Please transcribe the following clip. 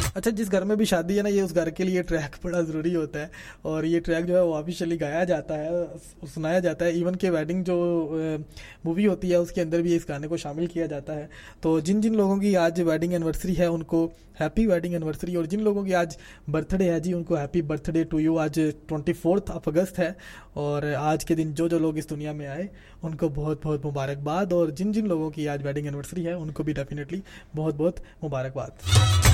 अच्छा, जिस घर में भी शादी है ना, ये उस घर के लिए ट्रैक बड़ा ज़रूरी होता है। और ये ट्रैक जो है वो ऑफिशियली गाया जाता है, सुनाया जाता है। इवन के वेडिंग जो मूवी होती है उसके अंदर भी इस गाने को शामिल किया जाता है। तो जिन जिन लोगों की आज वेडिंग एनिवर्सरी है उनको हैप्पी वेडिंग एनिवर्सरी, और जिन लोगों की आज बर्थडे है जी उनको हैप्पी बर्थडे टू यू। आज 24 अगस्त है, और आज के दिन जो जो लोग इस दुनिया में आए उनको बहुत बहुत मुबारकबाद। और जिन जिन लोगों की आज वेडिंग एनिवर्सरी है उनको भी डेफिनेटली बहुत बहुत मुबारकबाद।